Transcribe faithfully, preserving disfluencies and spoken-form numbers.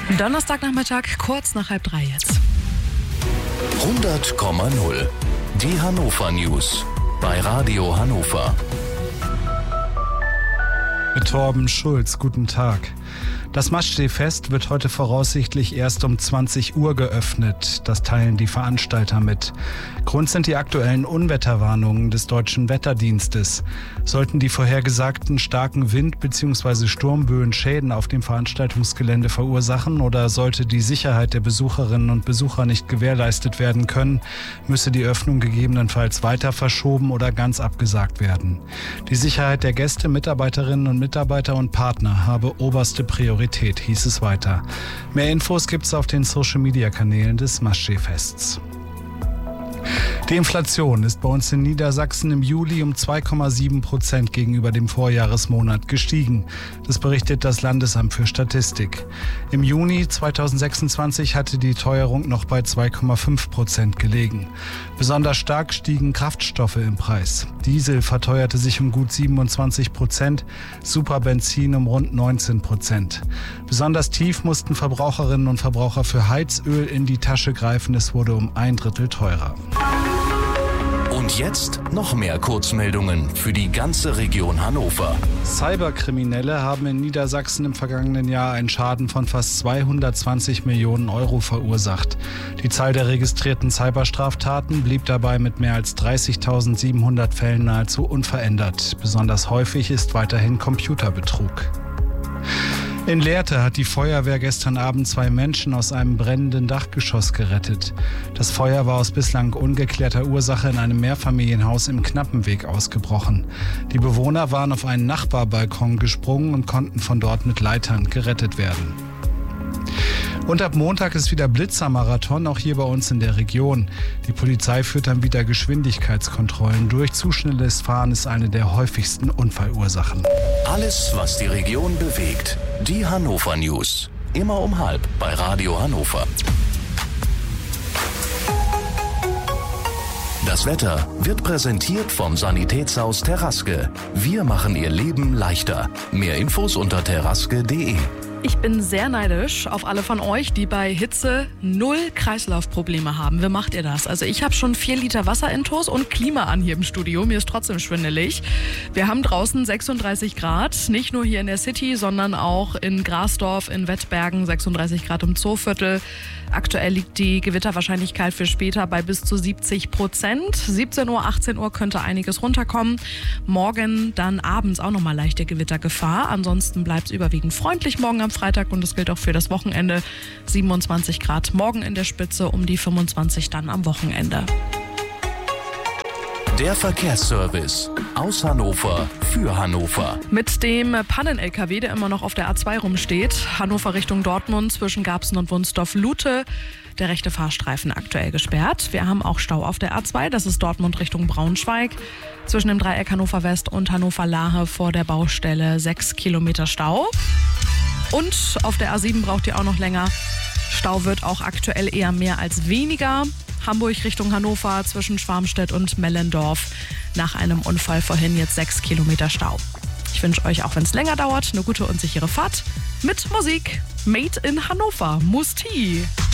Donnerstagnachmittag, kurz nach halb drei jetzt. hundert Komma null. Die Hannover News bei Radio Hannover. Mit Torben Schulz, guten Tag. Das Maschsee-Fest wird heute voraussichtlich erst um zwanzig Uhr geöffnet. Das teilen die Veranstalter mit. Grund sind die aktuellen Unwetterwarnungen des Deutschen Wetterdienstes. Sollten die vorhergesagten starken Wind- bzw. Sturmböen Schäden auf dem Veranstaltungsgelände verursachen oder sollte die Sicherheit der Besucherinnen und Besucher nicht gewährleistet werden können, müsse die Öffnung gegebenenfalls weiter verschoben oder ganz abgesagt werden. Die Sicherheit der Gäste, Mitarbeiterinnen und Mitarbeiter und Partner habe oberste Priorität, hieß es weiter. Mehr Infos gibt's auf den Social-Media-Kanälen des Maschsee-Fests. Die Inflation ist bei uns in Niedersachsen im Juli um zwei Komma sieben Prozent gegenüber dem Vorjahresmonat gestiegen. Das berichtet das Landesamt für Statistik. Im Juni zweitausendsechsundzwanzig hatte die Teuerung noch bei zwei Komma fünf Prozent gelegen. Besonders stark stiegen Kraftstoffe im Preis. Diesel verteuerte sich um gut siebenundzwanzig Prozent, Superbenzin um rund neunzehn Prozent. Besonders tief mussten Verbraucherinnen und Verbraucher für Heizöl in die Tasche greifen. Es wurde um ein Drittel teurer. Und jetzt noch mehr Kurzmeldungen für die ganze Region Hannover. Cyberkriminelle haben in Niedersachsen im vergangenen Jahr einen Schaden von fast zweihundertzwanzig Millionen Euro verursacht. Die Zahl der registrierten Cyberstraftaten blieb dabei mit mehr als dreißigtausendsiebenhundert Fällen nahezu unverändert. Besonders häufig ist weiterhin Computerbetrug. In Lehrte hat die Feuerwehr gestern Abend zwei Menschen aus einem brennenden Dachgeschoss gerettet. Das Feuer war aus bislang ungeklärter Ursache in einem Mehrfamilienhaus im Knappenweg ausgebrochen. Die Bewohner waren auf einen Nachbarbalkon gesprungen und konnten von dort mit Leitern gerettet werden. Und ab Montag ist wieder Blitzermarathon, auch hier bei uns in der Region. Die Polizei führt dann wieder Geschwindigkeitskontrollen durch. Zu schnelles Fahren ist eine der häufigsten Unfallursachen. Alles, was die Region bewegt. Die Hannover News. Immer um halb bei Radio Hannover. Das Wetter wird präsentiert vom Sanitätshaus Terraske. Wir machen Ihr Leben leichter. Mehr Infos unter terraske punkt de. Ich bin sehr neidisch auf alle von euch, die bei Hitze null Kreislaufprobleme haben. Wie macht ihr das? Also ich habe schon vier Liter Wasserintus und Klima an hier im Studio. Mir ist trotzdem schwindelig. Wir haben draußen sechsunddreißig Grad, nicht nur hier in der City, sondern auch in Grasdorf, in Wettbergen, sechsunddreißig Grad im Zooviertel. Aktuell liegt die Gewitterwahrscheinlichkeit für später bei bis zu siebzig Prozent. siebzehn Uhr, achtzehn Uhr könnte einiges runterkommen. Morgen dann abends auch nochmal leichte Gewittergefahr. Ansonsten bleibt es überwiegend freundlich morgen am Freitag und das gilt auch für das Wochenende. siebenundzwanzig Grad morgen in der Spitze, um die fünfundzwanzig dann am Wochenende. Der Verkehrsservice aus Hannover für Hannover. Mit dem Pannen-L K W, der immer noch auf der A zwei rumsteht, Hannover Richtung Dortmund zwischen Garbsen und Wunsdorf-Lute, der rechte Fahrstreifen aktuell gesperrt. Wir haben auch Stau auf der A zwei, das ist Dortmund Richtung Braunschweig. Zwischen dem Dreieck Hannover West und Hannover Lahe vor der Baustelle sechs Kilometer Stau. Und auf der A sieben braucht ihr auch noch länger. Stau wird auch aktuell eher mehr als weniger. Hamburg Richtung Hannover zwischen Schwarmstedt und Mellendorf. Nach einem Unfall vorhin jetzt sechs Kilometer Stau. Ich wünsche euch, auch wenn es länger dauert, eine gute und sichere Fahrt mit Musik. Made in Hannover. Musti.